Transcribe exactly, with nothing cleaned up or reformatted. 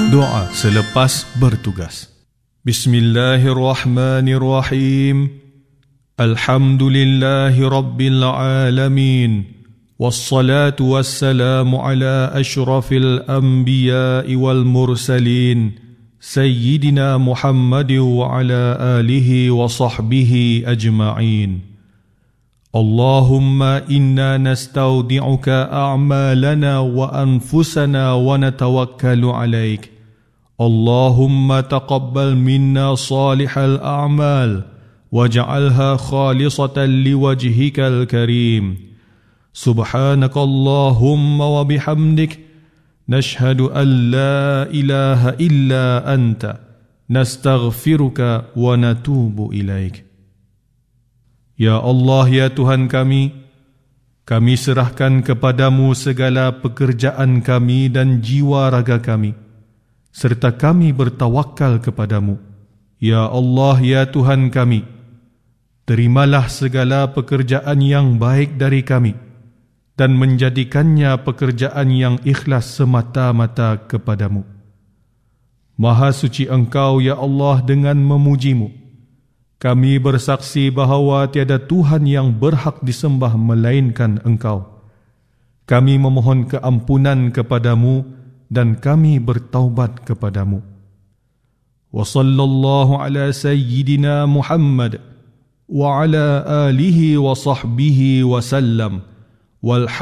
Doa selepas bertugas. Bismillahirrahmanirrahim. Alhamdulillahi Rabbil Alamin. Wassalatu wassalamu ala ashrafil anbiya'i wal mursalin. Sayyidina Muhammad wa ala alihi wa sahbihi ajma'in. Allahumma inna nastaudi'uka a'malana wa anfusana wa natawakkalu alaik. Allahumma taqabbal minna salihal a'mal waj'alha khalisatan liwajhikal karim. Subhanakallahumma wa bihamdik nashhadu an la ilaha illa anta nastaghfiruka wa natubu ilaik. Ya Allah, ya Tuhan kami, kami serahkan kepadamu segala pekerjaan kami dan jiwa raga kami, serta kami bertawakal kepadamu. Ya Allah, ya Tuhan kami, terimalah segala pekerjaan yang baik dari kami dan menjadikannya pekerjaan yang ikhlas semata-mata kepadamu. Maha suci Engkau, ya Allah, dengan memujimu. Kami bersaksi bahawa tiada Tuhan yang berhak disembah melainkan Engkau. Kami memohon keampunan kepadamu dan kami bertaubat kepadamu. Wa sallallahu ala sayyidina Muhammad wa ala alihi wa sahbihi wa sallam. Wal